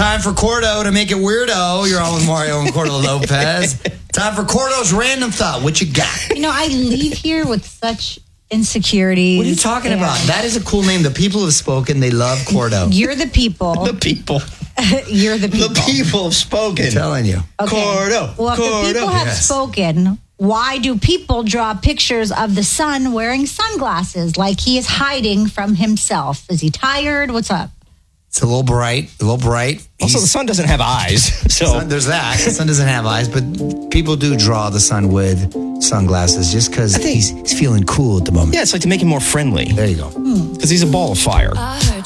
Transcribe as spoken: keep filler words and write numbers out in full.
Time for Cordo to make it weirdo. You're on with Mario and Cordo Lopez. Time for Cordo's random thought. What you got? You know, I leave here with such insecurities. What are you talking and about? That is a cool name. The people have spoken. They love Cordo. You're the people. The people. You're the people. The people have spoken. I'm telling you. Okay. Cordo. Well, if Cordo. the people have Yes. spoken, why do people draw pictures of the sun wearing sunglasses like he is hiding from himself? Is he tired? What's up? It's a little bright. A little bright. Also, the He's- sun doesn't have eyes. So sun, there's that. The sun doesn't have eyes, but people do draw the sun with sunglasses just because think- he's, he's feeling cool at the moment. yeah, it's like to make him more friendly There you go. because he's a ball of fire.